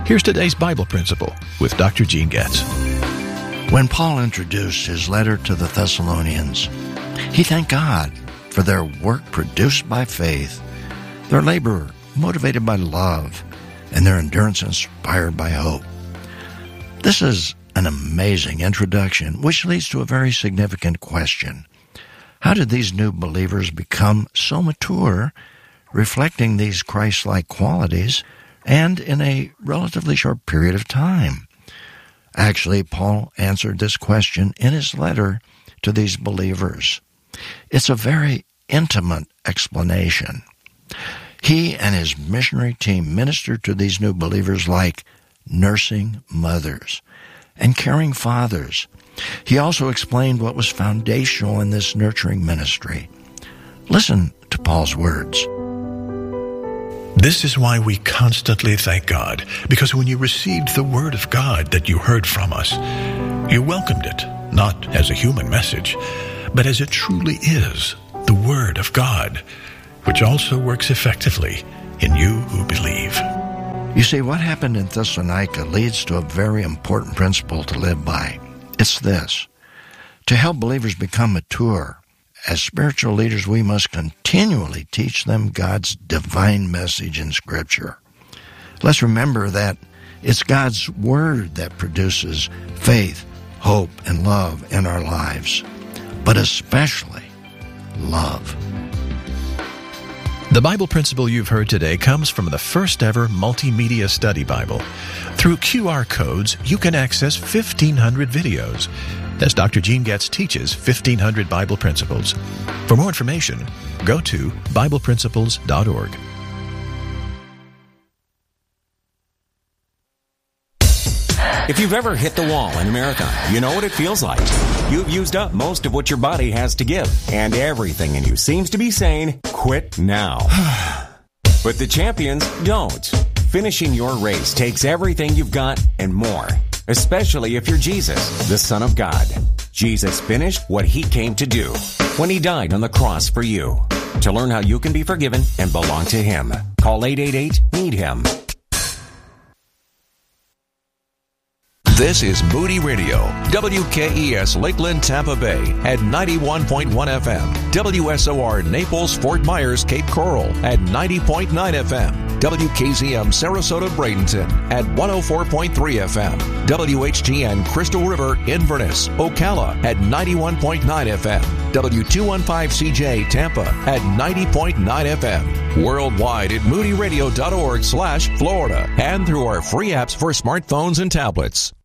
Here's today's Bible Principle with Dr. Gene Getz. When Paul introduced his letter to the Thessalonians, he thanked God for their work produced by faith, their labor motivated by love, and their endurance inspired by hope. This is an amazing introduction, which leads to a very significant question. How did these new believers become so mature, reflecting these Christ-like qualities, and in a relatively short period of time? Actually, Paul answered this question in his letter to these believers. It's a very intimate explanation. He and his missionary team ministered to these new believers like nursing mothers and caring fathers. He also explained what was foundational in this nurturing ministry. Listen to Paul's words. This is why we constantly thank God, because when you received the Word of God that you heard from us, you welcomed it, not as a human message, but as it truly is, the Word of God, which also works effectively in you who believe. You see, what happened in Thessalonica leads to a very important principle to live by. It's this: to help believers become mature, as spiritual leaders, we must continually teach them God's divine message in Scripture. Let's remember that it's God's Word that produces faith, hope, and love in our lives, but especially love. The Bible principle you've heard today comes from the first ever multimedia study Bible. Through QR codes, you can access 1,500 videos as Dr. Gene Getz teaches 1,500 Bible principles. For more information, go to BiblePrinciples.org. If you've ever hit the wall in a marathon, you know what it feels like. You've used up most of what your body has to give, and everything in you seems to be saying, quit now. But the champions don't. Finishing your race takes everything you've got and more, especially if you're Jesus, the Son of God. Jesus finished what he came to do when he died on the cross for you. To learn how you can be forgiven and belong to him, call 888-NEED-HIM. This is Moody Radio, WKES Lakeland, Tampa Bay at 91.1 FM, WSOR Naples, Fort Myers, Cape Coral at 90.9 FM, WKZM Sarasota, Bradenton at 104.3 FM, WHGN Crystal River, Inverness, Ocala at 91.9 FM, W215CJ Tampa at 90.9 FM, worldwide at moodyradio.org/Florida, and through our free apps for smartphones and tablets.